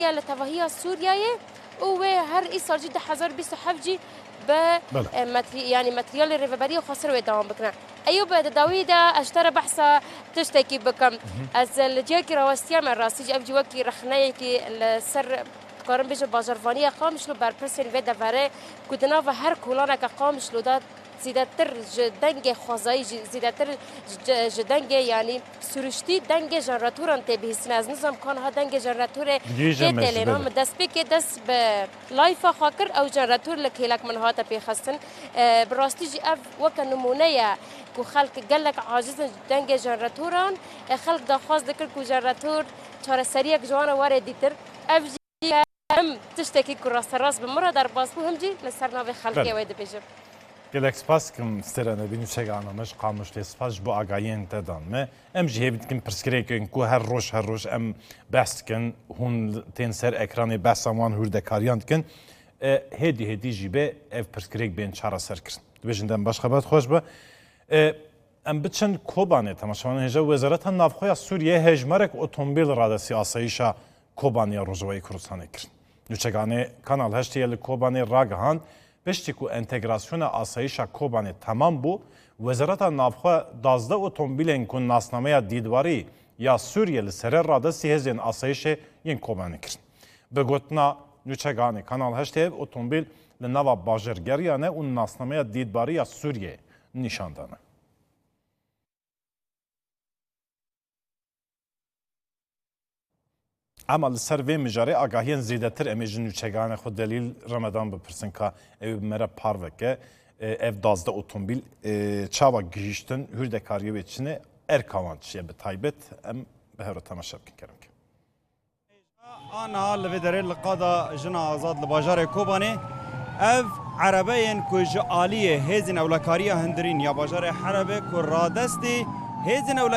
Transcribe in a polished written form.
لتوهية سوريا وهر إيصال جدا 2027 جي يعني ماتريال الريفابري وخسر ويداوم بكنا أيوب داويدا اشترى بحثة تشتكي بكم از الجيكي رواستيا من راسي أبجي وكي رخنايكي السر قارن بيجو باجرفانية قامش له بربرسين فيدا فاري كدنا وهر كولانا كقامش له داد زیادتر جدنگ خوازایی زیادتر جدنگ یعنی سرشتی دنگ جنراتوران تبهیسن از نظام کان ها دنگ جنراتور تلینام دست بی دست به لایف خاکر او جنراتور لکیلک من ها تبی خستن براستی جی اف وک نمونه کو خلق گلک عاجز دنگ جنراتوران خلق داخواست دکر کو جنراتور چهار سریع جوان وارد دیتر اف جی هم تشتکی کو راست راست بمره در باسبو هم جی لسرناوی خلقی وید بیجم gelek spas kim sterane binu çeganamış qamışlı spas bu agayen tedan me em jehevit kim perskreken ku her roş em bestken hun tenser ekranı besaman hurde karyantken hedi jibe ev perskrek ben çara serkir dibecinden başka bat hoş bu em biçin Kobane tamaşavan heja wezareta navxoya Suriye hejmarek otomobil radası asayişa Kobane Rojavayı Kurdistan ekir nüçegane kanal heştiyeli Kobane ragahan Beşti ku entegrasyona asayişa Kobane tamam bu, Wezareta Navxwe 12 otomobilên ku nasnameya dîdwarî ya Sûriyê serer radesî hêzên asayişê yên Kobane kirin. Bi gotina nûçeganê Kanal 8 ev otomobil li nava bajêrgeriyan e û nasnameya dîdbarî ya Sûriyê nîşan dane. Ama li ser vê mijarê agahiyên zêdetir em ê ji nûçeganê xwe delîl Remedan bipirsin ka ew mere parveke ev 12 otomobil çawa gihîştin hûrdekariyê wê Çînê erkavan çiye bi taybet em bi hevra temaşa bikin kerim ke. Ana li vê derê li qada jina azad li bajarê Kobanê ev erebeyên ku ji aliyê hêzên ewlekariya hindirîn ya bajarê Herebê ku radestê hêzên